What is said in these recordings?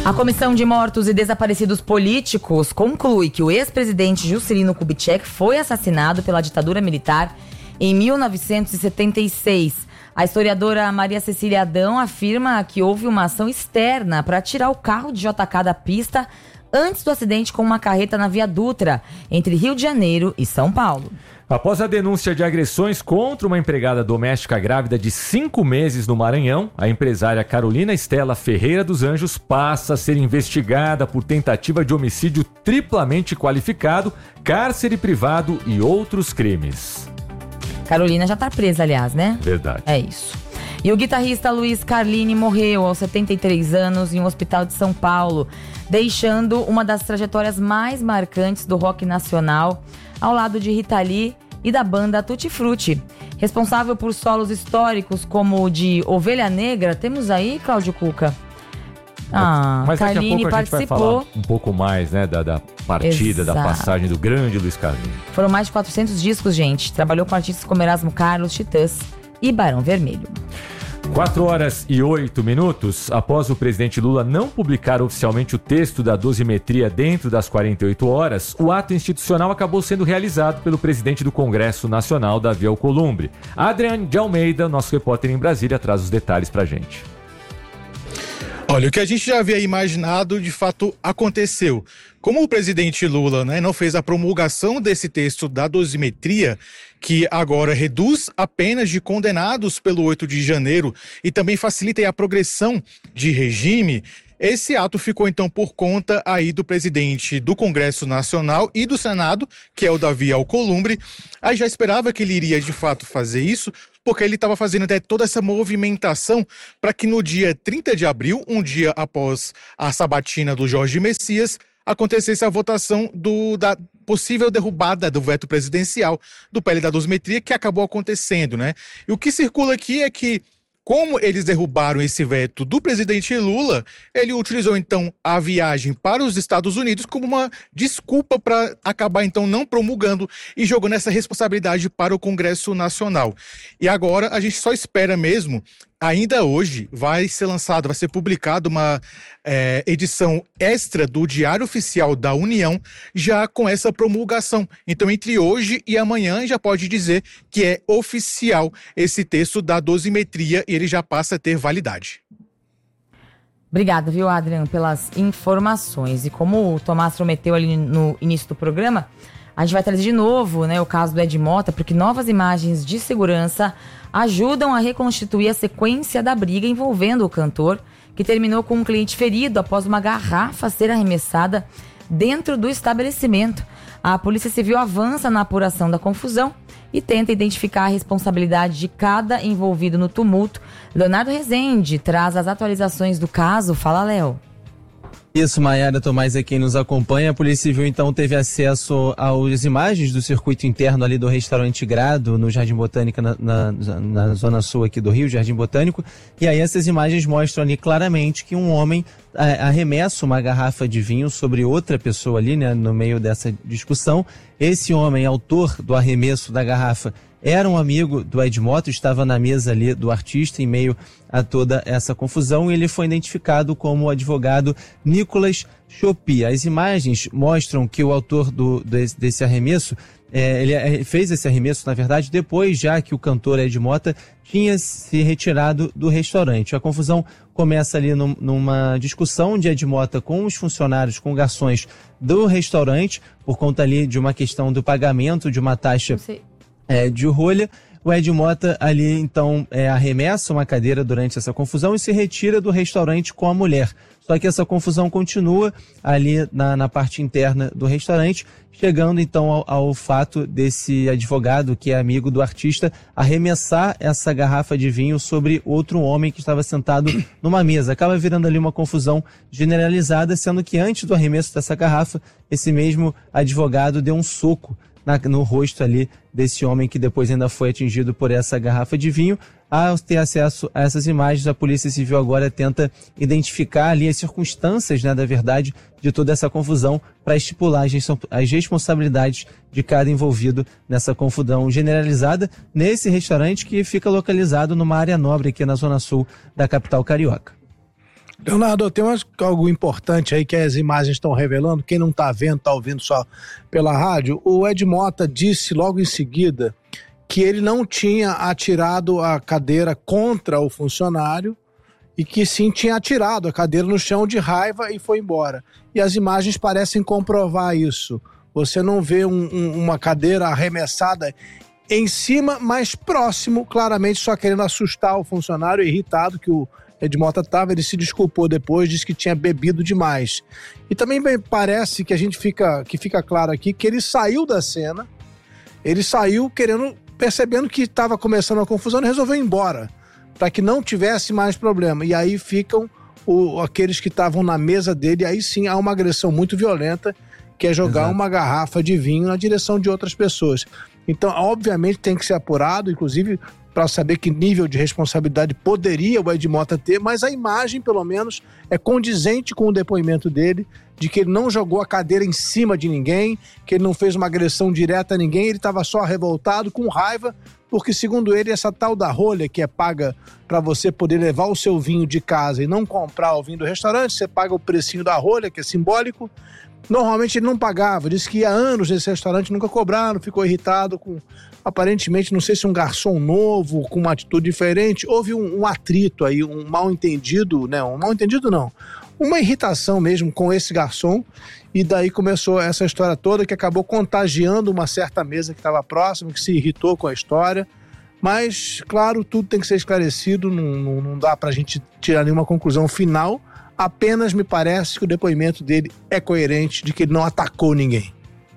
A Comissão de Mortos e Desaparecidos Políticos conclui que o ex-presidente Juscelino Kubitschek foi assassinado pela ditadura militar em 1976. A historiadora Maria Cecília Adão afirma que houve uma ação externa para tirar o carro de JK da pista antes do acidente com uma carreta na Via Dutra, entre Rio de Janeiro e São Paulo. Após a denúncia de agressões contra uma empregada doméstica grávida de 5 meses no Maranhão, a empresária Carolina Estela Ferreira dos Anjos passa a ser investigada por tentativa de homicídio triplamente qualificado, cárcere privado e outros crimes. Carolina já tá presa, aliás, né? Verdade. É isso. E o guitarrista Luiz Carlini morreu aos 73 anos em um hospital de São Paulo, deixando uma das trajetórias mais marcantes do rock nacional, ao lado de Rita Lee e da banda Tutti Frutti. Responsável por solos históricos como o de Ovelha Negra, temos aí, Cláudio Cuca. Mas Carlini daqui a pouco a gente vai falar um pouco mais, né, da partida, Exato. da passagem do grande Luiz Carlini. Foram mais de 400 discos, gente. Trabalhou com artistas como Erasmo Carlos, Titãs e Barão Vermelho. 4h08. Após o presidente Lula não publicar oficialmente o texto da dosimetria dentro das 48 horas, o ato institucional acabou sendo realizado pelo presidente do Congresso Nacional, Davi Alcolumbre. Adriane de Almeida, nosso repórter em Brasília, traz os detalhes pra gente. Olha, o que a gente já havia imaginado, de fato, aconteceu. Como o presidente Lula, não fez a promulgação desse texto da dosimetria, que agora reduz a penas de condenados pelo 8 de janeiro e também facilita a progressão de regime, esse ato ficou então por conta aí do presidente do Congresso Nacional e do Senado, que é o Davi Alcolumbre. Aí já esperava que ele iria de fato fazer isso, porque ele estava fazendo até toda essa movimentação para que no dia 30 de abril, um dia após a sabatina do Jorge Messias, acontecesse a votação da possível derrubada do veto presidencial do PL da dosimetria, que acabou acontecendo, E o que circula aqui é que, como eles derrubaram esse veto do presidente Lula, ele utilizou então a viagem para os Estados Unidos como uma desculpa para acabar então não promulgando e jogando essa responsabilidade para o Congresso Nacional. E agora a gente só espera mesmo, ainda hoje vai ser publicada uma edição extra do Diário Oficial da União, já com essa promulgação. Então, entre hoje e amanhã, já pode dizer que é oficial esse texto da dosimetria e ele já passa a ter validade. Obrigada, viu, Adriano, pelas informações. E como o Tomás prometeu ali no início do programa, a gente vai trazer de novo, o caso do Ed Mota, porque novas imagens de segurança ajudam a reconstituir a sequência da briga envolvendo o cantor, que terminou com um cliente ferido após uma garrafa ser arremessada dentro do estabelecimento. A Polícia Civil avança na apuração da confusão e tenta identificar a responsabilidade de cada envolvido no tumulto. Leonardo Rezende traz as atualizações do caso. Fala, Léo. Isso, Maiara Tomás é quem nos acompanha. A Polícia Civil então teve acesso às imagens do circuito interno ali do restaurante Grado, no Jardim Botânico, na zona sul aqui do Rio, Jardim Botânico. E aí essas imagens mostram ali claramente que um homem arremessa uma garrafa de vinho sobre outra pessoa ali, no meio dessa discussão. Esse homem, autor do arremesso da garrafa, era um amigo do Ed Mota, estava na mesa ali do artista em meio a toda essa confusão e ele foi identificado como o advogado Nicolas Chopi. As imagens mostram que o autor desse arremesso, ele fez esse arremesso, na verdade, depois já que o cantor Ed Mota tinha se retirado do restaurante. A confusão começa ali numa discussão de Ed Mota com os funcionários, com garçons do restaurante, por conta ali de uma questão do pagamento de uma taxa de rolha. O Ed Mota ali então arremessa uma cadeira durante essa confusão e se retira do restaurante com a mulher. Só que essa confusão continua ali na parte interna do restaurante, chegando então ao fato desse advogado, que é amigo do artista, arremessar essa garrafa de vinho sobre outro homem que estava sentado numa mesa. Acaba virando ali uma confusão generalizada, sendo que antes do arremesso dessa garrafa, esse mesmo advogado deu um soco no rosto ali desse homem que depois ainda foi atingido por essa garrafa de vinho. Ao ter acesso a essas imagens, a Polícia Civil agora tenta identificar ali as circunstâncias, da verdade, de toda essa confusão para estipular as responsabilidades de cada envolvido nessa confusão generalizada nesse restaurante que fica localizado numa área nobre aqui na zona sul da capital carioca. Leonardo, tem algo importante aí que as imagens estão revelando. Quem não está vendo, está ouvindo só pela rádio. O Ed Mota disse logo em seguida que ele não tinha atirado a cadeira contra o funcionário e que sim tinha atirado a cadeira no chão de raiva e foi embora. E as imagens parecem comprovar isso. Você não vê uma cadeira arremessada em cima, mas próximo, claramente só querendo assustar o funcionário, irritado que o Ed Mota estava. Ele se desculpou depois, disse que tinha bebido demais. E também parece que fica claro aqui que ele saiu da cena, ele saiu percebendo que estava começando uma confusão e resolveu ir embora, para que não tivesse mais problema. E aí ficam aqueles que estavam na mesa dele, aí sim há uma agressão muito violenta, que é jogar uma garrafa de vinho na direção de outras pessoas. Então, obviamente, tem que ser apurado, inclusive para saber que nível de responsabilidade poderia o Ed Mota ter, mas a imagem, pelo menos, é condizente com o depoimento dele, de que ele não jogou a cadeira em cima de ninguém, que ele não fez uma agressão direta a ninguém, ele estava só revoltado, com raiva, porque, segundo ele, essa tal da rolha que é paga para você poder levar o seu vinho de casa e não comprar o vinho do restaurante, você paga o precinho da rolha, que é simbólico. Normalmente ele não pagava, disse que ia anos nesse restaurante, nunca cobraram, ficou irritado com, aparentemente, não sei se um garçom novo, com uma atitude diferente. Houve um atrito aí, um mal-entendido, né? Um mal-entendido não, uma irritação mesmo com esse garçom, e daí começou essa história toda que acabou contagiando uma certa mesa que estava próxima, que se irritou com a história. Mas, claro, tudo tem que ser esclarecido, não dá pra gente tirar nenhuma conclusão final. Apenas me parece que o depoimento dele é coerente, de que ele não atacou ninguém.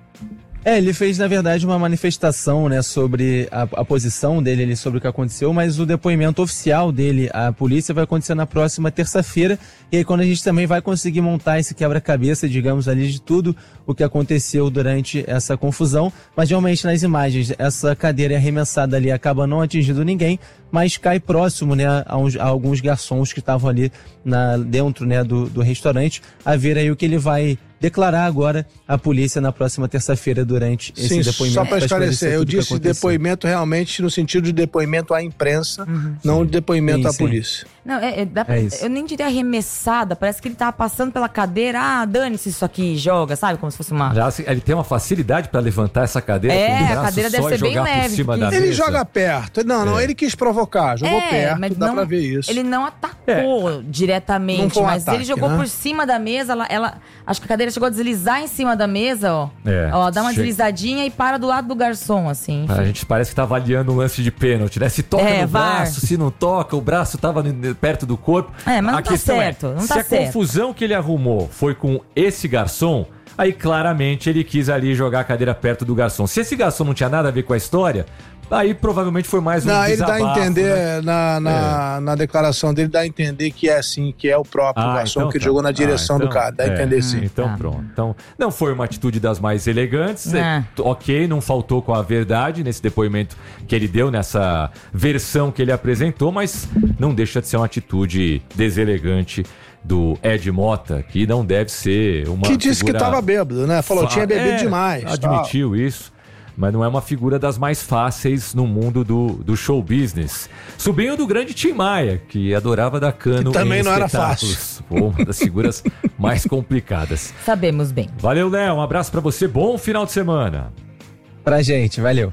Ele fez, na verdade, uma manifestação, né, sobre a posição dele ali, sobre o que aconteceu, mas o depoimento oficial dele à polícia vai acontecer na próxima terça-feira, e aí quando a gente também vai conseguir montar esse quebra-cabeça, digamos ali, de tudo o que aconteceu durante essa confusão. Mas realmente nas imagens, essa cadeira arremessada ali acaba não atingindo ninguém, mas cai próximo, né, a alguns garçons que estavam ali dentro, né, do restaurante. A ver aí o que ele vai declarar agora à polícia na próxima terça-feira durante esse depoimento. Só para esclarecer, eu disse depoimento realmente no sentido de depoimento à imprensa, não de depoimento à polícia. Não, eu nem diria arremessada, parece que ele tava passando pela cadeira, dane-se isso aqui, joga, sabe? Como se fosse uma... Já, ele tem uma facilidade para levantar essa cadeira com o braço, a cadeira deve ser bem leve. Ele joga perto, não, ele quis provocar, jogou perto, mas dá pra ver isso. Ele não atacou diretamente, mas ele jogou por cima da mesa, acho que a cadeira chegou a deslizar em cima da mesa, ó, dá uma deslizadinha e para do lado do garçom, assim. A gente parece que tá avaliando um lance de pênalti, né? Se toca no braço, se não toca, o braço tava perto do corpo. Mas não tá certo, não tá certo. Se a confusão que ele arrumou foi com esse garçom, aí claramente ele quis ali jogar a cadeira perto do garçom. Se esse garçom não tinha nada a ver com a história, aí provavelmente foi mais um desabafo. Ele dá a entender, né? na declaração dele, dá a entender que é assim, que é o próprio garçom então, que jogou na direção do cara. Dá a entender sim. Então pronto. Então, não foi uma atitude das mais elegantes. Ok, não faltou com a verdade nesse depoimento que ele deu, nessa versão que ele apresentou, mas não deixa de ser uma atitude deselegante do Ed Mota, que não deve ser uma que disse que estava bêbado, né? Falou, tinha bebido demais. Admitiu isso. Mas não é uma figura das mais fáceis no mundo do show business. Sobrinho do grande Tim Maia, que adorava dar cano que também em não era fácil. Uma das figuras mais complicadas. Sabemos bem. Valeu, Léo. Um abraço pra você. Bom final de semana. Pra gente. Valeu.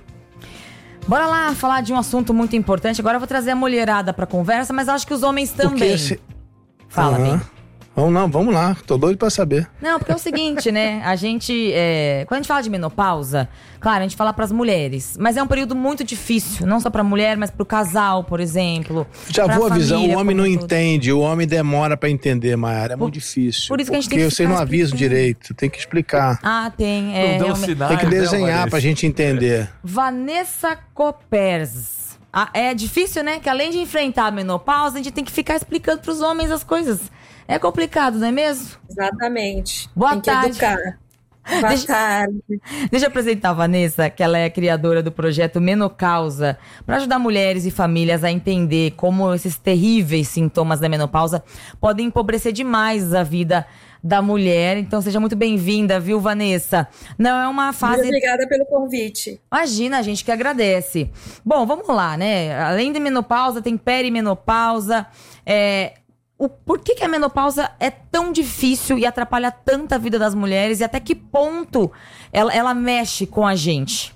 Bora lá falar de um assunto muito importante. Agora eu vou trazer a mulherada pra conversa, mas acho que os homens também. Fala, bem. Vamos lá, tô doido pra saber. Não, porque é o seguinte, né? A gente, quando a gente fala de menopausa, claro, a gente fala pras mulheres, mas é um período muito difícil, não só pra mulher, mas pro casal, por exemplo. Já vou avisando, o homem não entende, o homem demora pra entender, Mayara, é muito difícil. Por isso que a gente tem que Porque vocês não avisam direito, tem que explicar. Tem. Tem que desenhar pra gente entender. Vanessa Copers. É difícil, né? Que além de enfrentar a menopausa, a gente tem que ficar explicando pros homens as coisas. É complicado, não é mesmo? Exatamente. Boa tarde. Que educar. Boa tarde. Deixa eu apresentar a Vanessa, que ela é criadora do projeto Menocausa, para ajudar mulheres e famílias a entender como esses terríveis sintomas da menopausa podem empobrecer demais a vida da mulher. Então seja muito bem-vinda, viu, Vanessa? Não é uma fase... Muito obrigada pelo convite. Imagina, a gente que agradece. Bom, vamos lá, né? Além de menopausa, tem perimenopausa. por que a menopausa é tão difícil e atrapalha tanta vida das mulheres e até que ponto ela mexe com a gente?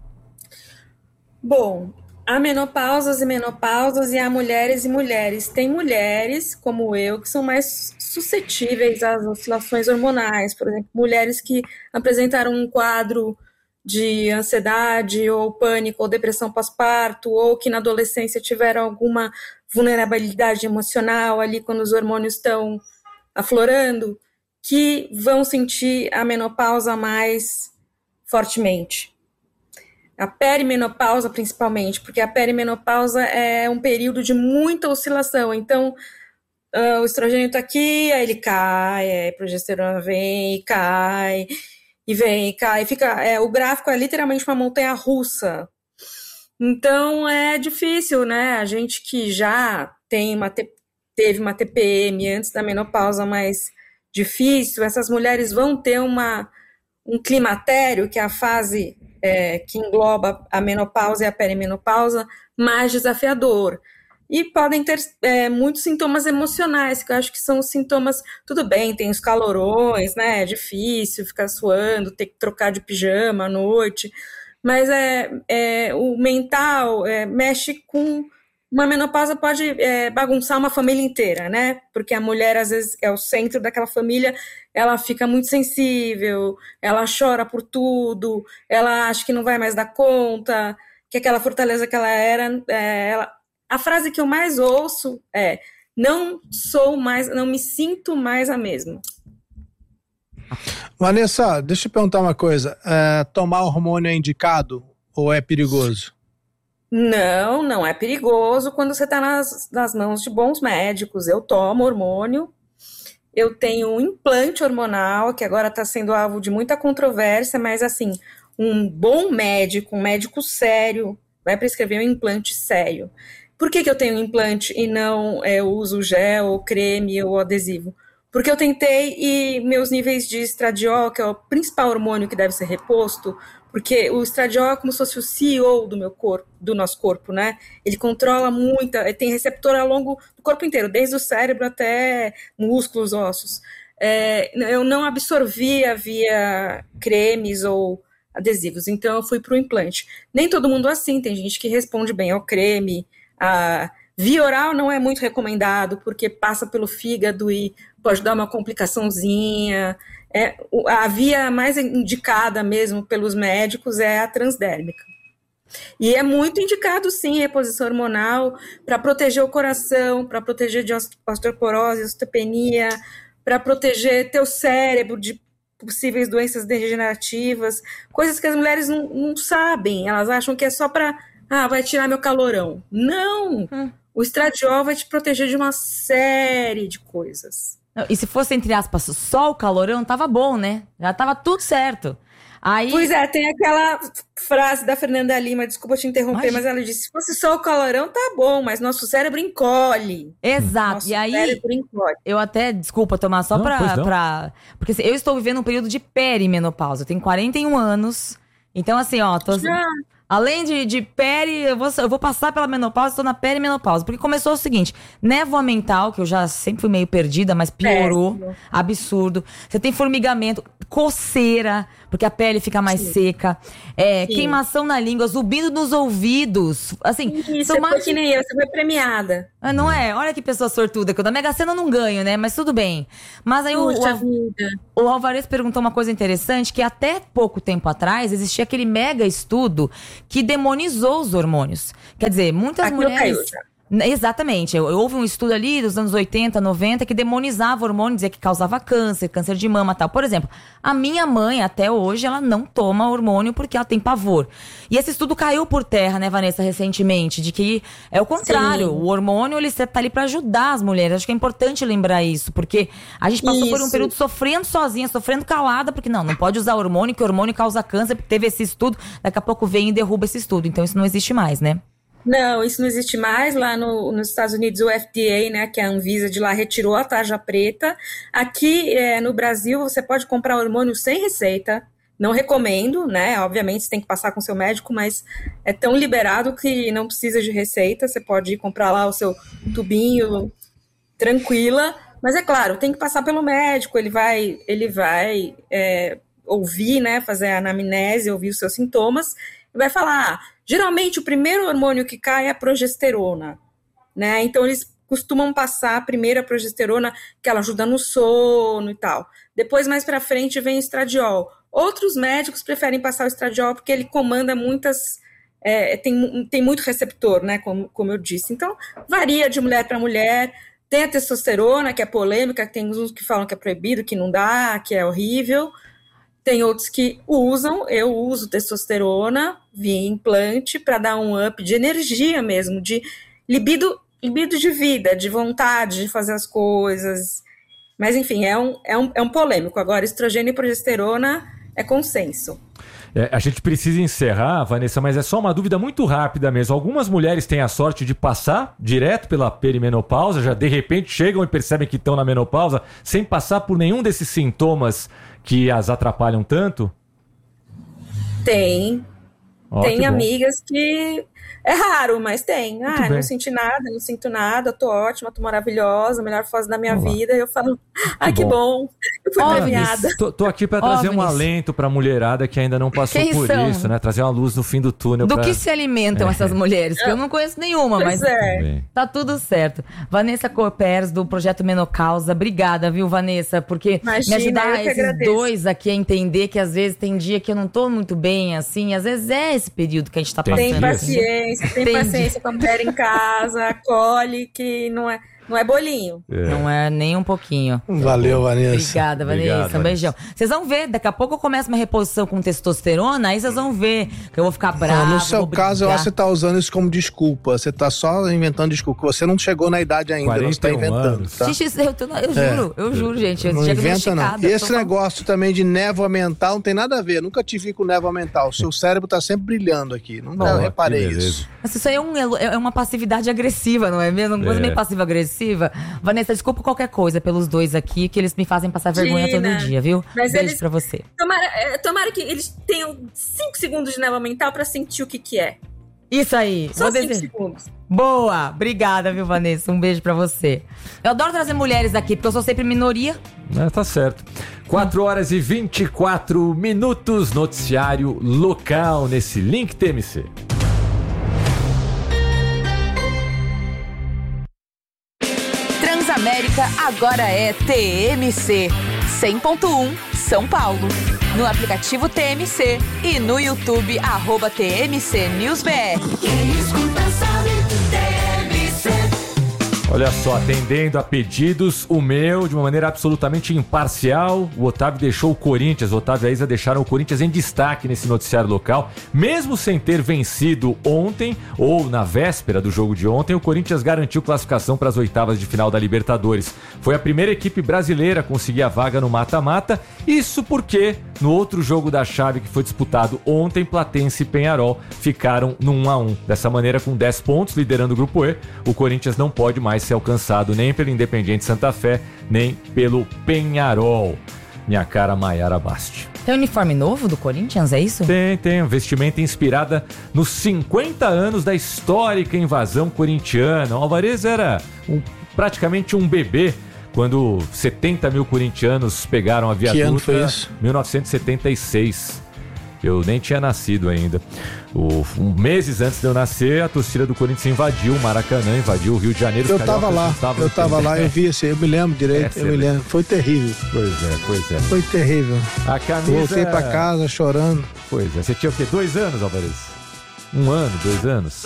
Bom, há menopausas e menopausas e há mulheres e mulheres. Tem mulheres, como eu, que são mais suscetíveis às oscilações hormonais. Por exemplo, mulheres que apresentaram um quadro de ansiedade ou pânico ou depressão pós-parto, ou que na adolescência tiveram alguma vulnerabilidade emocional ali quando os hormônios estão aflorando, que vão sentir a menopausa mais fortemente. A perimenopausa, principalmente, porque a perimenopausa é um período de muita oscilação. Então, o estrogênio está aqui, aí ele cai, a progesterona vem e cai, e vem e cai. O gráfico é literalmente uma montanha-russa. Então, é difícil, né? A gente que já teve uma TPM antes da menopausa mais difícil, essas mulheres vão ter um climatério, que é a fase que engloba a menopausa e a perimenopausa, mais desafiador. E podem ter muitos sintomas emocionais, que eu acho que são os sintomas, tudo bem, tem os calorões, né, é difícil ficar suando, ter que trocar de pijama à noite, mas o mental mexe com... Uma menopausa pode bagunçar uma família inteira, né? Porque a mulher, às vezes, é o centro daquela família, ela fica muito sensível, ela chora por tudo, ela acha que não vai mais dar conta, que aquela fortaleza que ela era... A frase que eu mais ouço é: não me sinto mais a mesma. Vanessa, deixa eu perguntar uma coisa. Tomar hormônio é indicado ou é perigoso? Não é perigoso quando você está nas mãos de bons médicos. Eu tomo hormônio, eu tenho um implante hormonal, que agora está sendo alvo de muita controvérsia, mas assim, um bom médico, um médico sério, vai prescrever um implante sério. Por que eu tenho um implante e não eu uso gel, ou creme ou adesivo? Porque eu tentei e meus níveis de estradiol, que é o principal hormônio que deve ser reposto, porque o estradiol é como se fosse o CEO do nosso corpo, né? Ele controla muito, tem receptor ao longo do corpo inteiro, desde o cérebro até músculos, ossos. Eu não absorvia via cremes ou adesivos, então eu fui para o implante. Nem todo mundo assim, tem gente que responde bem ao creme. A via oral não é muito recomendado, porque passa pelo fígado e pode dar uma complicaçãozinha. A via mais indicada mesmo pelos médicos é a transdérmica. E é muito indicado, sim, reposição hormonal para proteger o coração, para proteger de osteoporose, osteopenia, para proteger teu cérebro de possíveis doenças degenerativas, coisas que as mulheres não sabem. Elas acham que é só para, vai tirar meu calorão. Não! O estradiol vai te proteger de uma série de coisas. E se fosse, entre aspas, só o calorão, tava bom, né? Já tava tudo certo. Aí... Pois tem aquela frase da Fernanda Lima, desculpa te interromper, mas ela disse, se fosse só o calorão, tá bom, mas nosso cérebro encolhe. Exato, nosso e aí, cérebro encolhe. Eu até, desculpa, Tomás, só pra... Porque assim, eu estou vivendo um período de perimenopausa, eu tenho 41 anos, então assim, além de peri, eu vou passar pela menopausa, estou na perimenopausa. Porque começou o seguinte, névoa mental, que eu já sempre fui meio perdida, mas piorou, absurdo. Você tem formigamento, coceira, porque a pele fica mais seca. Queimação na língua, zumbido nos ouvidos. Assim, isso, foi que nem eu, você foi premiada. Não é? Olha que pessoa sortuda, que eu da Mega Sena eu não ganho, né? Mas tudo bem. Mas aí o Alvarez perguntou uma coisa interessante, que até pouco tempo atrás existia aquele mega estudo que demonizou os hormônios. Quer dizer, muitas mulheres... Exatamente. Houve um estudo ali dos anos 80, 90 que demonizava o hormônio, dizia que causava câncer de mama e tal. Por exemplo, a minha mãe, até hoje, ela não toma hormônio porque ela tem pavor. E esse estudo caiu por terra, né, Vanessa, recentemente, de que é o contrário. Sim. O hormônio, ele tá ali pra ajudar as mulheres. Acho que é importante lembrar isso, porque a gente passou por um período sofrendo sozinha, sofrendo calada, porque não pode usar hormônio, que o hormônio causa câncer, porque teve esse estudo, daqui a pouco vem e derruba esse estudo. Então isso não existe mais, né? Não, isso não existe mais. Lá nos Estados Unidos, o FDA, né, que é a Anvisa de lá, retirou a tarja preta. Aqui no Brasil, você pode comprar hormônio sem receita. Não recomendo, né? Obviamente, você tem que passar com seu médico, mas é tão liberado que não precisa de receita. Você pode ir comprar lá o seu tubinho tranquila, mas é claro, tem que passar pelo médico, ele vai ouvir, né, fazer a anamnese, ouvir os seus sintomas, e vai falar, geralmente o primeiro hormônio que cai é a progesterona, né, então eles costumam passar primeiro a progesterona, que ela ajuda no sono e tal, depois mais pra frente vem o estradiol. Outros médicos preferem passar o estradiol porque ele comanda muitas, tem muito receptor, né, como eu disse, então varia de mulher para mulher. Tem a testosterona, que é polêmica, tem uns que falam que é proibido, que não dá, que é horrível. Tem outros que usam, eu uso testosterona via implante para dar um up de energia mesmo, de libido de vida, de vontade de fazer as coisas. Mas enfim, é um polêmico. Agora, estrogênio e progesterona é consenso. A gente precisa encerrar, Vanessa, mas é só uma dúvida muito rápida mesmo. Algumas mulheres têm a sorte de passar direto pela perimenopausa, já de repente chegam e percebem que estão na menopausa, sem passar por nenhum desses sintomas que as atrapalham tanto? Tem. Tem amigas que... É raro, mas tem. Não senti nada, não sinto nada, tô ótima, tô maravilhosa, melhor fase da minha vida. E eu falo, que bom, eu fui premiada. Tô aqui pra trazer um alento pra mulherada que ainda não passou por isso, né? Trazer uma luz no fim do túnel. Do que se alimentam essas mulheres? Que eu não conheço nenhuma, mas tá tudo certo. Vanessa Corpers, do Projeto Menocausa, obrigada, viu, Vanessa? Porque me ajudar esses dois aqui a entender que às vezes tem dia que eu não tô muito bem, assim, às vezes é esse período que a gente tá passando. Tem paciência. Tem paciência com a mulher em casa, acolhe, que não é bolinho. Não é nem um pouquinho. Valeu, Vanessa. Obrigada, Vanessa. Um beijão. Vocês vão ver, daqui a pouco eu começo uma reposição com testosterona, aí vocês vão ver que eu vou ficar brava. No seu caso, eu acho que você tá usando isso como desculpa. Você tá só inventando desculpa. Você não chegou na idade ainda, você tá inventando. Tá? Gente, eu juro, gente. Eu não inventa, não. E esse negócio também de névoa mental não tem nada a ver. Eu nunca te vi com névoa mental. O seu cérebro tá sempre brilhando aqui. Nunca reparei isso. Mas isso aí é uma passividade agressiva, não é mesmo? Uma coisa meio passiva-agressiva. Vanessa, desculpa qualquer coisa pelos dois aqui, que eles me fazem passar vergonha todo dia, viu? Mas beijo pra você. Tomara que eles tenham 5 segundos de névoa mental pra sentir o que é. Isso aí. Só 5 segundos. Boa! Obrigada, viu, Vanessa? Um beijo pra você. Eu adoro trazer mulheres aqui, porque eu sou sempre minoria. Tá certo. 4h24, noticiário local nesse Link TMC. Transamérica agora é TMC 100.1 São Paulo. No aplicativo TMC e no YouTube @TMC News BR. Quem escuta sabe TMC. Olha só, atendendo a pedidos, o meu, de uma maneira absolutamente imparcial, o Otávio deixou o Corinthians, o Otávio e a Isa deixaram o Corinthians em destaque nesse noticiário local. Mesmo sem ter vencido ontem, ou na véspera do jogo de ontem, o Corinthians garantiu classificação para as oitavas de final da Libertadores. Foi a primeira equipe brasileira a conseguir a vaga no mata-mata, isso porque no outro jogo da chave que foi disputado ontem, Platense e Peñarol ficaram no 1-1. Dessa maneira, com 10 pontos, liderando o Grupo E, o Corinthians não pode mais ser alcançado nem pelo Independiente Santa Fé, nem pelo Peñarol. Minha cara Maiara Basti. Tem uniforme novo do Corinthians, é isso? Tem. Vestimenta inspirada nos 50 anos da histórica invasão corintiana. O Alvarez era praticamente um bebê quando 70 mil corintianos pegaram a viaduta. Que ano foi isso? 1976. Eu nem tinha nascido ainda. Meses antes de eu nascer, a torcida do Corinthians invadiu o Maracanã, invadiu o Rio de Janeiro. Eu tava lá, eu vi assim, eu me lembro direito, eu me lembro. Foi terrível. Pois é. Foi terrível. A camisa... Voltei pra casa chorando. Pois é, você tinha o quê? 2 anos, Alvarez? 1 ano, 2 anos?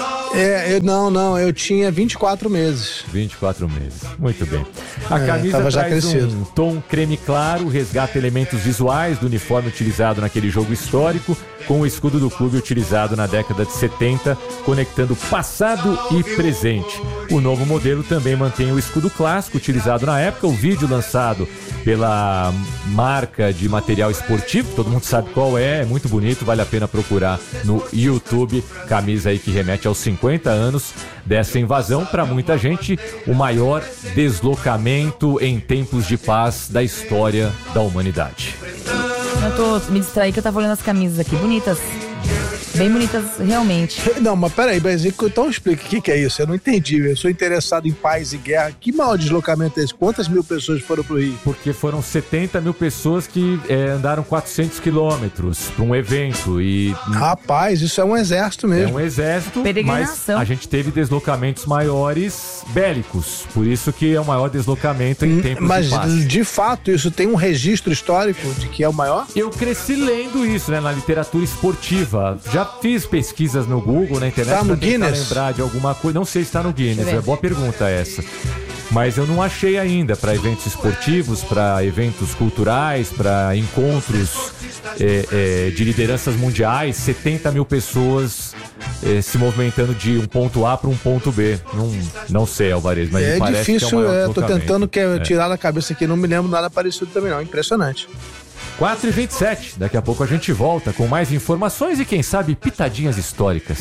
Eu tinha 24 meses. 24 meses, muito bem. A camisa tava já traz crescido. um tom creme claro, resgata elementos visuais do uniforme utilizado naquele jogo histórico, com o escudo do clube utilizado na década de 70, conectando passado e presente. O novo modelo também mantém o escudo clássico utilizado na época. O vídeo lançado pela marca de material esportivo, todo mundo sabe qual é muito bonito, vale a pena procurar no YouTube. Camisa aí que remete aos 50 anos dessa invasão. Para muita gente, o maior deslocamento em tempos de paz da história da humanidade. Eu tô me distraí que eu tava olhando as camisas aqui, bonitas. bem bonitas realmente. Não, mas peraí, então explica o que é isso. Eu não entendi. Eu sou interessado em paz e guerra. Que maior deslocamento é esse? Quantas mil pessoas foram pro Rio? Porque foram 70 mil pessoas que andaram 400 quilômetros para um evento. E rapaz, isso é um exército mesmo. É um exército, mas a gente teve deslocamentos maiores bélicos. Por isso que é o maior deslocamento em tempos de paz. Mas, de fato, isso tem um registro histórico de que é o maior? Eu cresci lendo isso, né, na literatura esportiva. Já fiz pesquisas no Google, na internet, no Guinness? Lembrar de alguma coisa. Não sei se está no Guinness, é boa pergunta essa. Mas eu não achei ainda para eventos esportivos, para eventos culturais, para encontros de lideranças mundiais, 70 mil pessoas se movimentando de um ponto A para um ponto B. Não sei, Alvarez, mas me parece difícil, que é o maior tô tentando tirar da cabeça aqui, não me lembro nada parecido também não, impressionante. 4h27, daqui a pouco a gente volta com mais informações e quem sabe pitadinhas históricas.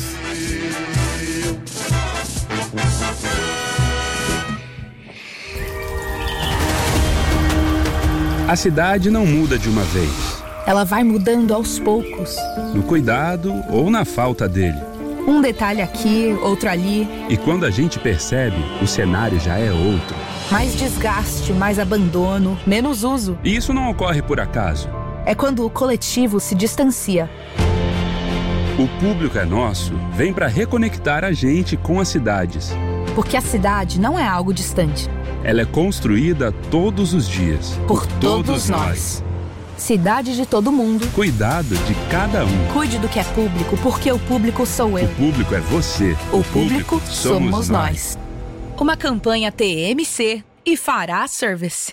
A cidade não muda de uma vez. Ela vai mudando aos poucos. No cuidado ou na falta dele. Um detalhe aqui, outro ali. E quando a gente percebe, o cenário já é outro. Mais desgaste, mais abandono, menos uso. E isso não ocorre por acaso. É quando o coletivo se distancia. O Público é Nosso vem para reconectar a gente com as cidades. Porque a cidade não é algo distante. Ela é construída todos os dias. Por todos nós. Cidade de todo mundo. Cuidado de cada um. Cuide do que é público, porque o público sou eu. O público é você. O público somos nós. Uma campanha TMC e Fará Service.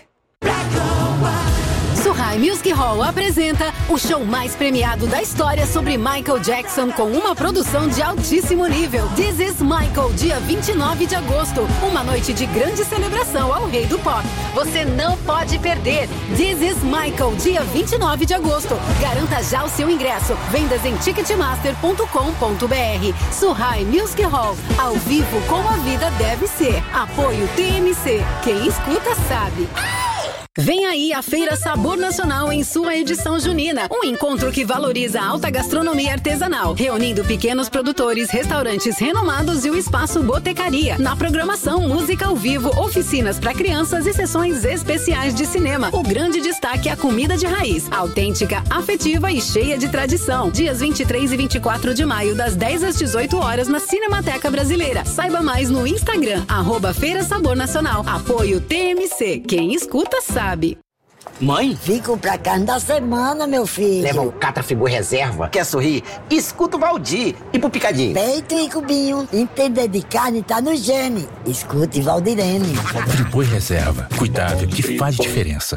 Surrai Music Hall apresenta o show mais premiado da história sobre Michael Jackson com uma produção de altíssimo nível. This is Michael, dia 29 de agosto. Uma noite de grande celebração ao rei do pop. Você não pode perder. This is Michael, dia 29 de agosto. Garanta já o seu ingresso. Vendas em ticketmaster.com.br. Surrai Music Hall, ao vivo como a vida deve ser. Apoio TMC. Quem escuta sabe. Vem aí a Feira Sabor Nacional em sua edição junina. Um encontro que valoriza a alta gastronomia artesanal, reunindo pequenos produtores, restaurantes renomados e o espaço Botecaria. Na programação, música ao vivo, oficinas para crianças e sessões especiais de cinema. O grande destaque é a comida de raiz, autêntica, afetiva e cheia de tradição. Dias 23 e 24 de maio, das 10 às 18 horas na Cinemateca Brasileira. Saiba mais no Instagram, @Feira Sabor Nacional. Apoio TMC. Quem escuta sabe. Mãe? Fico pra carne da semana, meu filho. Leva um Catra-Frigorífico reserva. Quer sorrir? Escuta o Valdir. E pro picadinho? Peito e cubinho. Entender de carne tá no gene. Escute Valdirene. Frigorífico reserva. Cuidado que faz diferença.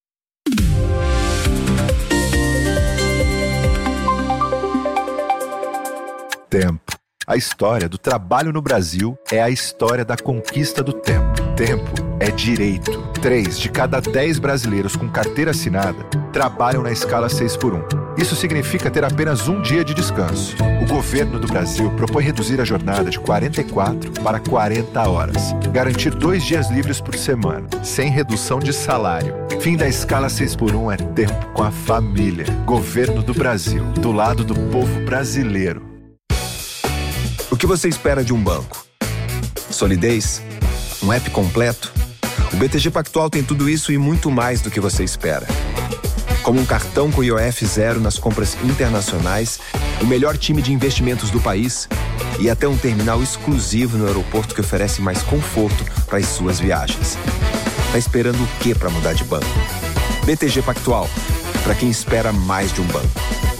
Tempo. A história do trabalho no Brasil é a história da conquista do tempo. Tempo é direito. 3 de cada 10 brasileiros com carteira assinada trabalham na escala 6x1. Isso significa ter apenas um dia de descanso. O governo do Brasil propõe reduzir a jornada de 44 para 40 horas. Garantir 2 dias livres por semana, sem redução de salário. Fim da escala 6x1 é tempo com a família. Governo do Brasil, do lado do povo brasileiro. O que você espera de um banco? Solidez? Um app completo? O BTG Pactual tem tudo isso e muito mais do que você espera. Como um cartão com IOF zero nas compras internacionais, o melhor time de investimentos do país e até um terminal exclusivo no aeroporto que oferece mais conforto para as suas viagens. Tá esperando o quê para mudar de banco? BTG Pactual, para quem espera mais de um banco.